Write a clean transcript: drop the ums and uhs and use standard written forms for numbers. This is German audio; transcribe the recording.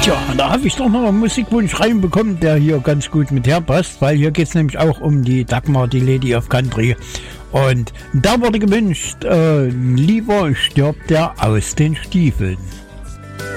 Tja, da habe ich doch noch einen Musikwunsch reinbekommen, der hier ganz gut mit herpasst, weil hier geht es nämlich auch um die Dagmar, die Lady of Country. Und da wurde gewünscht, lieber stirbt er aus den Stiefeln.